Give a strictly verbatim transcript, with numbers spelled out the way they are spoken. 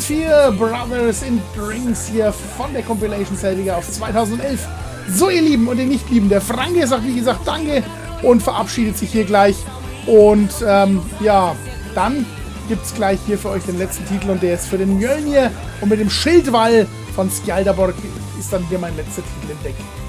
vier Brothers in Drinks hier von der Compilation Selbiger auf zweitausendelf. So, ihr Lieben und ihr Nicht-Lieben, der Franke sagt wie gesagt Danke und verabschiedet sich hier gleich. Und ähm, ja, dann gibt es gleich hier für euch den letzten Titel und der ist für den Mjölnir und mit dem Schildwall von Skjaldarborg ist dann hier mein letzter Titel im Deck.